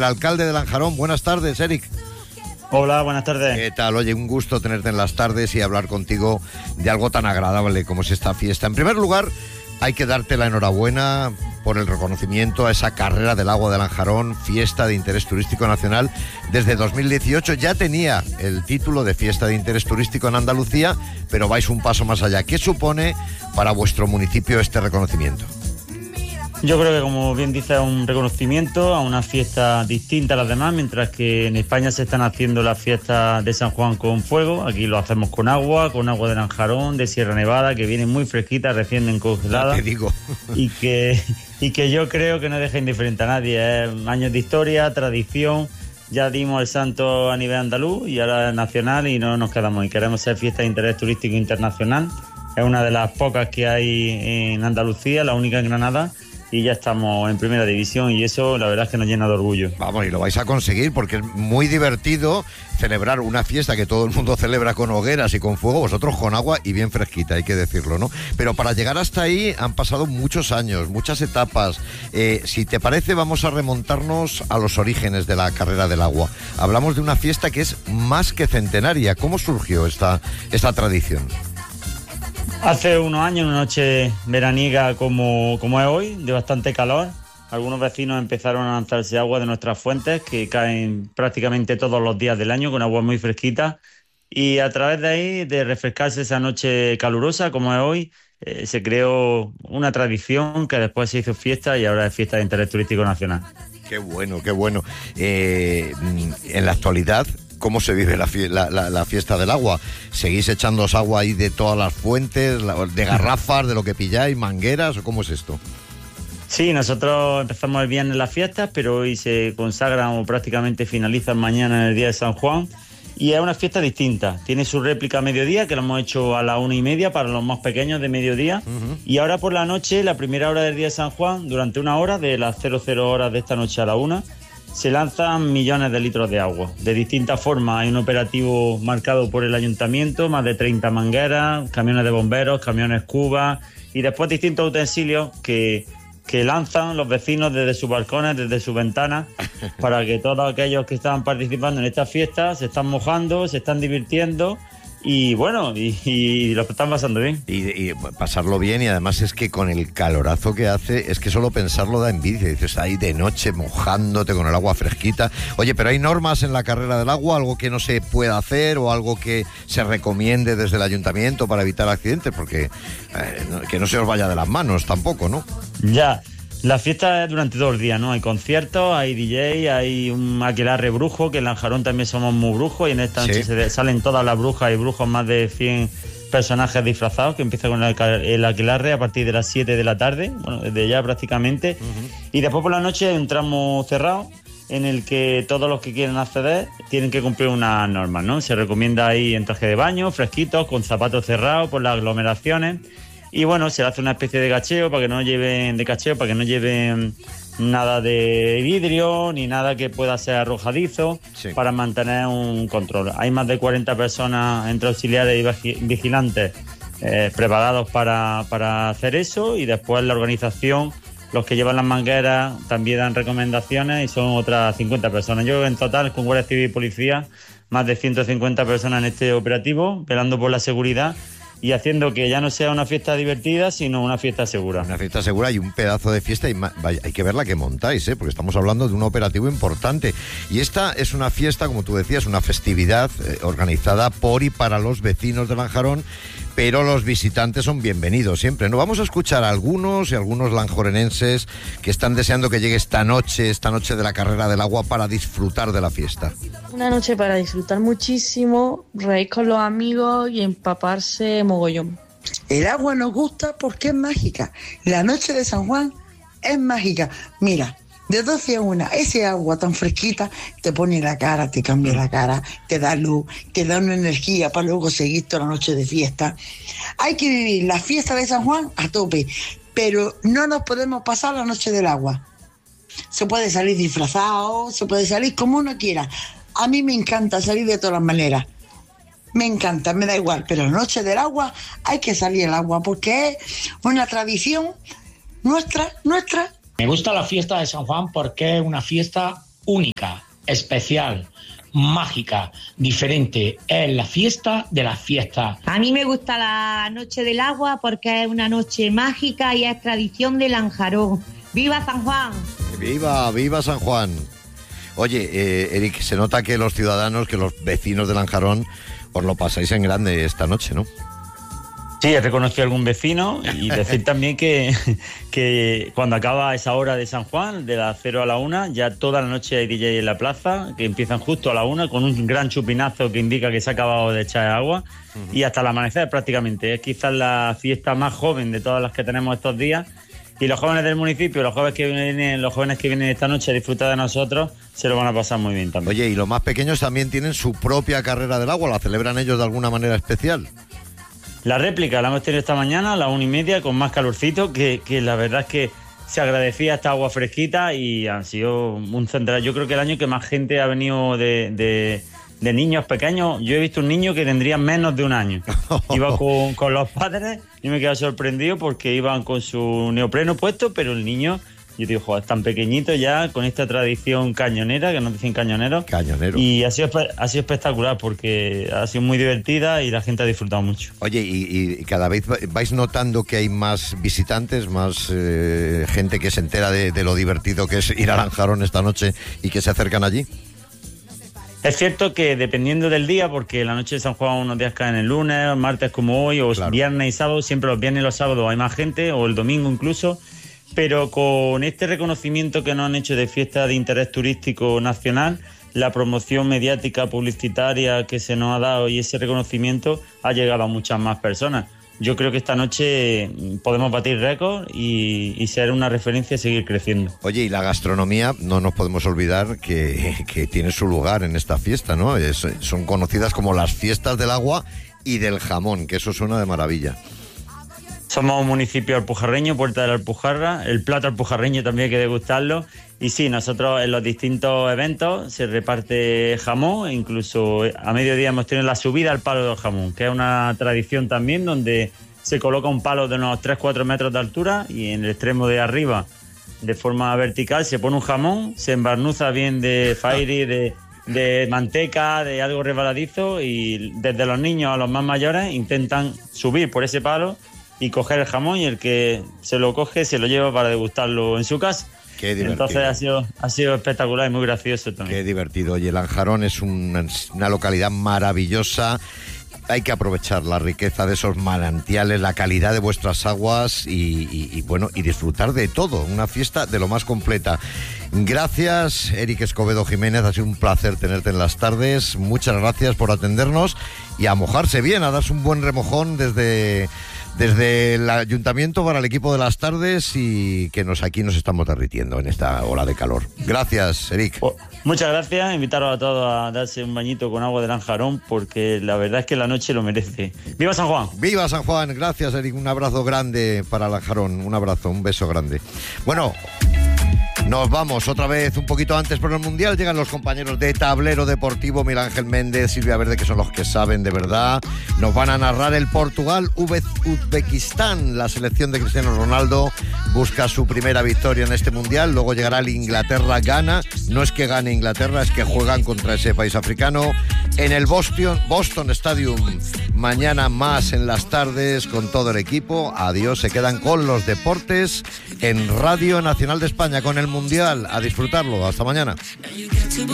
el alcalde de Lanjarón. Buenas tardes, Eric. Hola, buenas tardes. ¿Qué tal? Oye, un gusto tenerte en las tardes y hablar contigo de algo tan agradable como es esta fiesta. En primer lugar, hay que darte la enhorabuena por el reconocimiento a esa carrera del agua de Lanjarón, fiesta de interés turístico nacional. Desde 2018 ya tenía el título de fiesta de interés turístico en Andalucía, pero vais un paso más allá. ¿Qué supone para vuestro municipio este reconocimiento? Yo creo que, como bien dice, es un reconocimiento a una fiesta distinta a las demás, mientras que en España se están haciendo las fiestas de San Juan con fuego. Aquí lo hacemos con agua de Lanjarón, de Sierra Nevada, que viene muy fresquita, recién encongelada. Te digo. Y que yo creo que no deja indiferente a nadie. Es años de historia, tradición. Ya dimos el santo a nivel andaluz y ahora es nacional y no nos quedamos. Y queremos ser fiesta de interés turístico internacional. Es una de las pocas que hay en Andalucía, la única en Granada. Y ya estamos en primera división y eso la verdad es que nos llena de orgullo. Vamos, y lo vais a conseguir porque es muy divertido celebrar una fiesta que todo el mundo celebra con hogueras y con fuego, vosotros con agua y bien fresquita, hay que decirlo, ¿no? Pero para llegar hasta ahí han pasado muchos años, muchas etapas. Si te parece, vamos a remontarnos a los orígenes de la carrera del agua. Hablamos de una fiesta que es más que centenaria. ¿Cómo surgió esta tradición? Hace unos años, una noche veraniega como es hoy, de bastante calor, algunos vecinos empezaron a lanzarse agua de nuestras fuentes, que caen prácticamente todos los días del año, con agua muy fresquita, y a través de ahí, de refrescarse esa noche calurosa como es hoy, se creó una tradición que después se hizo fiesta y ahora es fiesta de interés turístico nacional. Qué bueno, qué bueno. En la actualidad, ¿cómo se vive la fiesta del agua? ¿Seguís echándoos agua ahí de todas las fuentes, de garrafas, de lo que pilláis, mangueras, o cómo es esto? Sí, nosotros empezamos el viernes las fiestas, pero hoy se consagran o prácticamente finalizan mañana en el día de San Juan. Y es una fiesta distinta. Tiene su réplica a mediodía, que lo hemos hecho a las 1:30 para los más pequeños de mediodía. Uh-huh. Y ahora por la noche, la primera hora del día de San Juan, durante una hora, de las 00 horas de esta noche a la 1, se lanzan millones de litros de agua. De distintas formas. Hay un operativo marcado por el ayuntamiento, más de 30 mangueras, camiones de bomberos, camiones cubas y después distintos utensilios que lanzan los vecinos desde sus balcones, desde sus ventanas, para que todos aquellos que están participando en esta fiesta se están mojando, se están divirtiendo. Y bueno, y lo están pasando bien. Y pasarlo bien, y además es que con el calorazo que hace, es que solo pensarlo da envidia. Dices, ahí de noche mojándote con el agua fresquita. Oye, pero ¿hay normas en la carrera del agua? ¿Algo que no se pueda hacer o algo que se recomiende desde el ayuntamiento para evitar accidentes? Porque que no se os vaya de las manos tampoco, ¿no? Ya. La fiesta es durante 2 días, ¿no? Hay conciertos, hay DJ, hay un aquelarre brujo, que en Lanjarón también somos muy brujos, y en esta noche salen todas las brujas y brujos, más de 100 personajes disfrazados, que empieza con el aquelarre a partir de las 7 de la tarde, bueno, desde ya prácticamente. Uh-huh. Y después por la noche hay un tramo cerrado en el que todos los que quieren acceder tienen que cumplir unas normas, ¿no? Se recomienda ir en traje de baño, fresquitos, con zapatos cerrados por las aglomeraciones. Y bueno, se hace una especie de cacheo para que no lleven nada de vidrio ni nada que pueda ser arrojadizo, para mantener un control. Hay más de 40 personas entre auxiliares y vigilantes preparados para hacer eso, y después la organización, los que llevan las mangueras, también dan recomendaciones, y son otras 50 personas. Yo en total, con Guardia Civil y Policía, más de 150 personas en este operativo, velando por la seguridad y haciendo que ya no sea una fiesta divertida, sino una fiesta segura. Una fiesta segura y un pedazo de fiesta, y hay que ver la que montáis, porque estamos hablando de un operativo importante. Y esta es una fiesta, como tú decías, una festividad organizada por y para los vecinos de Lanjarón, pero los visitantes son bienvenidos siempre, ¿no? Vamos a escuchar a algunos lanjorenenses que están deseando que llegue esta noche de la carrera del agua, para disfrutar de la fiesta. Una noche para disfrutar muchísimo, reír con los amigos y empaparse mogollón. El agua nos gusta porque es mágica. La noche de San Juan es mágica. Mira, de 12 a 1, ese agua tan fresquita te pone la cara, te cambia la cara, te da luz, te da una energía para luego seguir toda la noche de fiesta. Hay que vivir la fiesta de San Juan a tope, pero no nos podemos pasar la noche del agua. Se puede salir disfrazado, se puede salir como uno quiera. A mí me encanta salir de todas las maneras. Me encanta, me da igual, pero la noche del agua hay que salir al agua porque es una tradición nuestra. Me gusta la fiesta de San Juan porque es una fiesta única. especial, mágica, diferente. Es la fiesta de las fiestas. A mí me gusta la Noche del Agua porque es una noche mágica y es tradición de Lanjarón. ¡Viva San Juan! ¡Viva San Juan! Oye, Eric, se nota que los ciudadanos, que los vecinos de Lanjarón, os lo pasáis en grande esta noche, ¿no? Sí, he reconocido a algún vecino y decir también que cuando acaba esa hora de San Juan, de las 0 a la 1, ya toda la noche hay DJ en la plaza, que empiezan justo a la 1 con un gran chupinazo que indica que se ha acabado de echar agua y hasta el amanecer prácticamente. Es quizás la fiesta más joven de todas las que tenemos estos días y los jóvenes del municipio, los jóvenes que vienen esta noche a disfrutar de nosotros, se lo van a pasar muy bien también. Oye, y los más pequeños también tienen su propia carrera del agua, ¿la celebran ellos de alguna manera especial? La réplica la hemos tenido esta mañana a las 1:30 con más calorcito, que la verdad es que se agradecía esta agua fresquita y han sido un central. Yo creo que el año que más gente ha venido de niños pequeños. Yo he visto un niño que tendría menos de un año. Iba con los padres y me he quedado sorprendido porque iban con su neopreno puesto, pero el niño... Yo digo, joder, tan pequeñito ya, con esta tradición cañonera, que nos dicen cañoneros. Cañonero. Y ha sido espectacular porque ha sido muy divertida y la gente ha disfrutado mucho. Oye, y cada vez vais notando que hay más visitantes, más gente que se entera de lo divertido que es ir a Lanjarón esta noche y que se acercan allí. Es cierto que dependiendo del día, porque la noche de San Juan unos días caen el lunes, martes como hoy, o claro, viernes y sábado, siempre los viernes y los sábados hay más gente, o el domingo incluso. Pero con este reconocimiento que nos han hecho de fiesta de interés turístico nacional, la promoción mediática, publicitaria que se nos ha dado y ese reconocimiento ha llegado a muchas más personas. Yo creo que esta noche podemos batir récords y ser una referencia y seguir creciendo. Oye, y la gastronomía, no nos podemos olvidar que tiene su lugar en esta fiesta, ¿no? Son conocidas como las fiestas del agua y del jamón, que eso suena de maravilla. Somos un municipio alpujarreño, Puerta de la Alpujarra, el plato alpujarreño también hay que degustarlo. Y sí, nosotros en los distintos eventos se reparte jamón, e incluso a mediodía hemos tenido la subida al palo del jamón, que es una tradición también donde se coloca un palo de unos 3-4 metros de altura y en el extremo de arriba, de forma vertical, se pone un jamón, se embarnuza bien de fairy, de manteca, de algo resbaladizo y desde los niños a los más mayores intentan subir por ese palo y coger el jamón y el que se lo coge se lo lleva para degustarlo en su casa. Qué divertido. Entonces ha sido espectacular y muy gracioso también. Qué divertido. Oye, Lanjarón es una localidad maravillosa. Hay que aprovechar la riqueza de esos manantiales, la calidad de vuestras aguas y bueno, y disfrutar de todo. Una fiesta de lo más completa. Gracias, Eric Escobedo Jiménez. Ha sido un placer tenerte en las tardes. Muchas gracias por atendernos y a mojarse bien, a darse un buen remojón desde el ayuntamiento para el equipo de las tardes y que aquí nos estamos derritiendo en esta ola de calor. Gracias, Eric. Muchas gracias, invitaros a todos a darse un bañito con agua de Lanjarón porque la verdad es que la noche lo merece. ¡Viva San Juan! ¡Viva San Juan! Gracias, Eric, un abrazo grande para Lanjarón, un abrazo, un beso grande. Bueno, nos vamos otra vez un poquito antes por el Mundial. Llegan los compañeros de Tablero Deportivo, Miguel Ángel Méndez, Silvia Verde, que son los que saben de verdad. Nos van a narrar el Portugal-Uzbekistán. La selección de Cristiano Ronaldo busca su primera victoria en este Mundial. Luego llegará el Inglaterra-Ghana. No es que gane Inglaterra, es que juegan contra ese país africano en el Boston Stadium. Mañana más en las tardes con todo el equipo. Adiós, se quedan con los deportes en Radio Nacional de España con el Mundial. A disfrutarlo. Hasta mañana.